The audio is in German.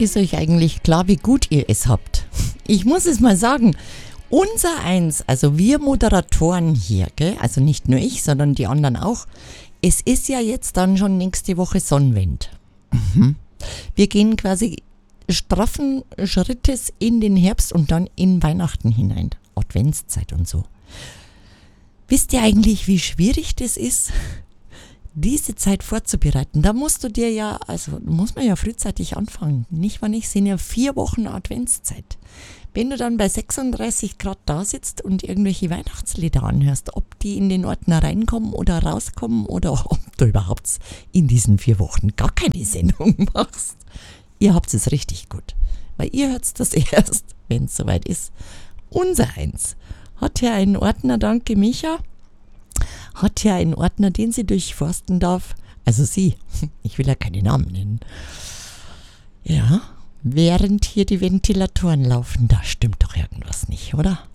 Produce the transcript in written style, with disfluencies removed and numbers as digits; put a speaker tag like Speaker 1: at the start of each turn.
Speaker 1: ist euch eigentlich klar, wie gut ihr es habt? Ich muss es mal sagen, unser Eins, also wir Moderatoren hier, gell? Also nicht nur ich, sondern die anderen auch, es ist ja jetzt dann schon nächste Woche Sonnenwend. Wir gehen quasi straffen Schrittes in den Herbst und dann in Weihnachten hinein. Adventszeit und so. Wisst ihr eigentlich, wie schwierig das ist, diese Zeit vorzubereiten? Da muss man ja frühzeitig anfangen. Nicht wahr nicht? Sind ja 4 Wochen Adventszeit. Wenn du dann bei 36 Grad da sitzt und irgendwelche Weihnachtslieder anhörst, ob die in den Ordner reinkommen oder rauskommen oder ob du überhaupt in diesen 4 Wochen gar keine Sendung machst. Ihr habt es richtig gut, weil ihr hört das erst, wenn es soweit ist. Unser Eins hat ja einen Ordner, danke Micha, hat ja einen Ordner, den sie durchforsten darf. Also sie, ich will ja keine Namen nennen. Ja, während hier die Ventilatoren laufen, da stimmt doch irgendwas nicht, oder?